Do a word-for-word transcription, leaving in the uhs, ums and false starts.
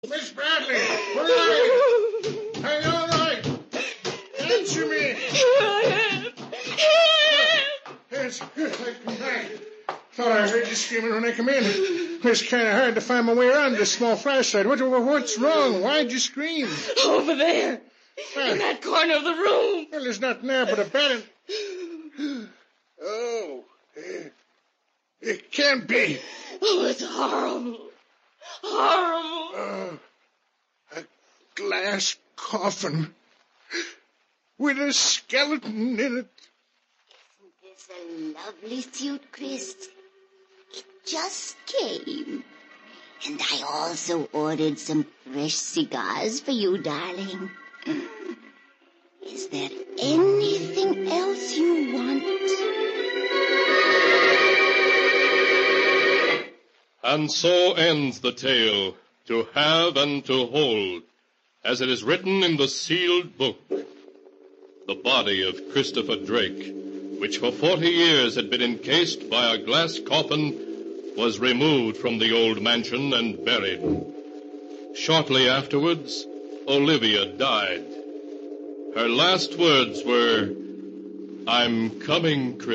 Miss Bradley, where are you? Are you all right? Answer me. Here I am. Here I am. Yes, yes, I've come back. Thought I heard you screaming when I come in. It's kind of hard to find my way around this small flashlight. What, what's wrong? Why'd you scream? Over there. Ah. In that corner of the room. Well, there's nothing there but a bed and... Oh. It can't be. Oh, it's horrible. Horrible. Uh, a glass coffin with a skeleton in it. It's a lovely suit, Chris. It just came. And I also ordered some fresh cigars for you, darling. Is there anything else you want? And so ends the tale, To Have and to Hold, as it is written in the sealed book. The body of Christopher Drake, which for forty years had been encased by a glass coffin, was removed from the old mansion and buried. Shortly afterwards, Olivia died. Her last words were, "I'm coming, Chris."